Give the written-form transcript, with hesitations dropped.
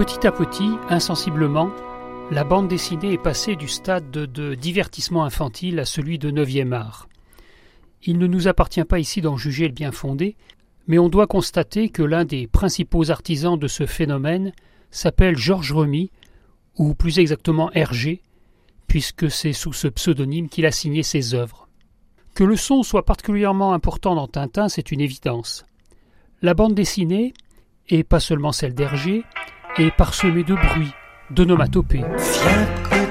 Petit à petit, insensiblement, la bande dessinée est passée du stade de divertissement infantile à celui de 9e art. Il ne nous appartient pas ici d'en juger le bien fondé, mais on doit constater que l'un des principaux artisans de ce phénomène s'appelle Georges Remy, ou plus exactement Hergé, puisque c'est sous ce pseudonyme qu'il a signé ses œuvres. Que le son soit particulièrement important dans Tintin, c'est une évidence. La bande dessinée, et pas seulement celle d'Hergé, est parsemée de bruits, d'onomatopées. Viens